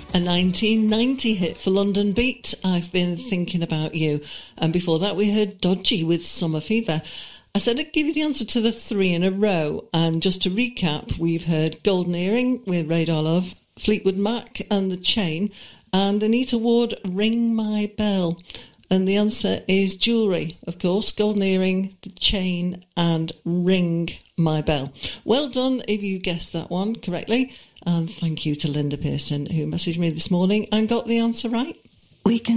A 1990 hit for London Beat, I've Been Thinking About You. And before that we heard Dodgy with Summer Fever. I said I'd give you the answer to the three in a row. And just to recap, we've heard Golden Earring with Radar Love, Fleetwood Mac and The Chain, and Anita Ward, Ring My Bell. And the answer is jewellery, of course. Golden Earring, The Chain and Ring My Bell. Well done if you guessed that one correctly. And thank you to Linda Pearson, who messaged me this morning and got the answer right. We can